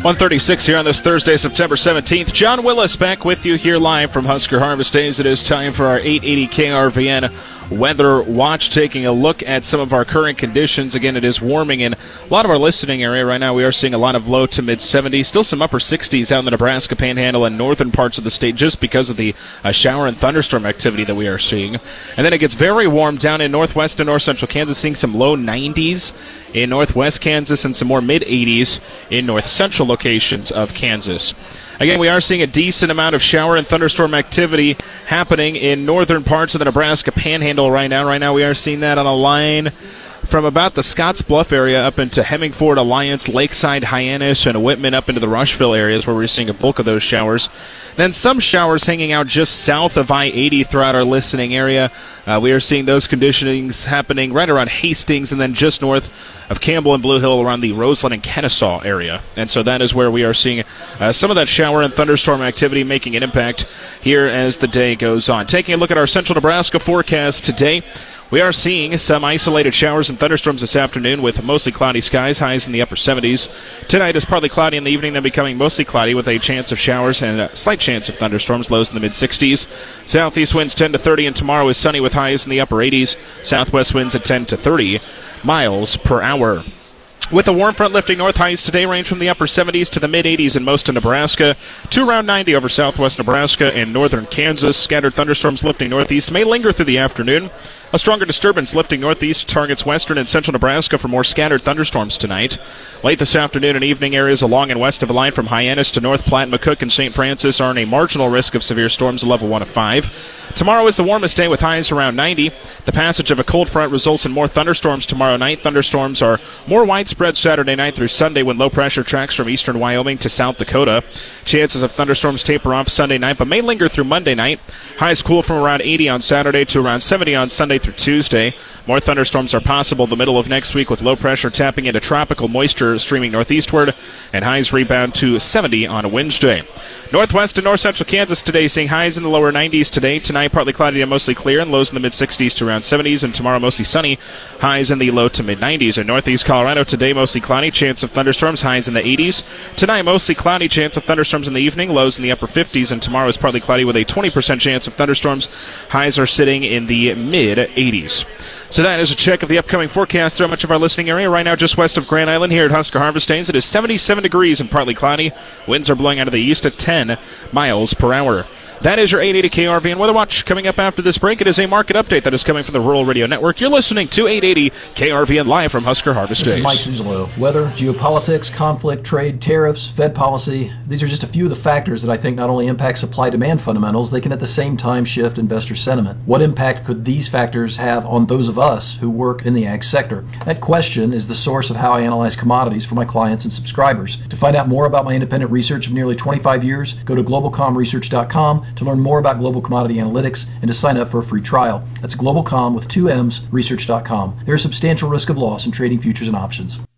1:36 here on this Thursday, September 17th. John Willis back with you here live from Husker Harvest Days. It is time for our 880 KRVN Weather Watch, taking a look at some of our current conditions. Again, it is warming in a lot of our listening area right now. We are seeing a lot of low to mid-70s, still some upper 60s out in the Nebraska Panhandle and northern parts of the state just because of the shower and thunderstorm activity that we are seeing. And then it gets very warm down in northwest and north central Kansas, seeing some low 90s in northwest Kansas and some more mid-80s in north central locations of Kansas. Again, we are seeing a decent amount of shower and thunderstorm activity happening in northern parts of the Nebraska Panhandle right now. Right now we are seeing that on a line from about the Scotts Bluff area up into Hemingford, Alliance, Lakeside, Hyannis, and Whitman up into the Rushville areas where we're seeing a bulk of those showers. Then some showers hanging out just south of I-80 throughout our listening area. We are seeing those conditionings happening right around Hastings and then just north of Campbell and Blue Hill around the Roseland and Kennesaw area. And so that is where we are seeing some of that shower and thunderstorm activity making an impact here as the day goes on. Taking a look at our central Nebraska forecast today, we are seeing some isolated showers and thunderstorms this afternoon with mostly cloudy skies, highs in the upper 70s. Tonight is partly cloudy in the evening, then becoming mostly cloudy with a chance of showers and a slight chance of thunderstorms, lows in the mid-60s. Southeast winds 10 to 30, and tomorrow is sunny with highs in the upper 80s. Southwest winds at 10 to 30 miles per hour. With the warm front lifting north, highs today range from the upper 70s to the mid-80s in most of Nebraska, to around 90 over southwest Nebraska and northern Kansas. Scattered thunderstorms lifting northeast may linger through the afternoon. A stronger disturbance lifting northeast targets western and central Nebraska for more scattered thunderstorms tonight. Late this afternoon and evening, areas along and west of the line from Hyannis to North Platte, McCook, and St. Francis are in a marginal risk of severe storms, level 1 of 5. Tomorrow is the warmest day with highs around 90. The passage of a cold front results in more thunderstorms tomorrow night. Thunderstorms are more widespread Saturday night through Sunday when low pressure tracks from eastern Wyoming to South Dakota. Chances of thunderstorms taper off Sunday night but may linger through Monday night. Highs cool from around 80 on Saturday to around 70 on Sunday through Tuesday. More thunderstorms are possible the middle of next week with low pressure tapping into tropical moisture streaming northeastward, and highs rebound to 70 on Wednesday. Northwest and north central Kansas today seeing highs in the lower 90s today. Tonight partly cloudy and mostly clear, and lows in the mid-60s to around 70s, and tomorrow mostly sunny, highs in the low to mid-90s. In northeast Colorado today mostly cloudy, chance of thunderstorms, highs in the 80s. Tonight mostly cloudy, chance of thunderstorms in the evening, lows in the upper 50s, and tomorrow is partly cloudy with a 20% chance of thunderstorms. Highs are sitting in the mid-80s. So that is a check of the upcoming forecast throughout much of our listening area. Right now, just west of Grand Island here at Husker Harvest Days, it is 77 degrees and partly cloudy. Winds are blowing out of the east at 10 miles per hour. That is your 880 KRVN Weather Watch. Coming up after this break, it is a market update that is coming from the Rural Radio Network. You're listening to 880 KRVN live from Husker Harvest Days. This is Mike Zuzolo. Weather, geopolitics, conflict, trade, tariffs, Fed policy. These are just a few of the factors that I think not only impact supply-demand fundamentals, they can at the same time shift investor sentiment. What impact could these factors have on those of us who work in the ag sector? That question is the source of how I analyze commodities for my clients and subscribers. To find out more about my independent research of nearly 25 years, go to globalcomresearch.com to learn more about global commodity analytics and to sign up for a free trial. That's globalcom with 2 M's research.com. There is substantial risk of loss in trading futures and options.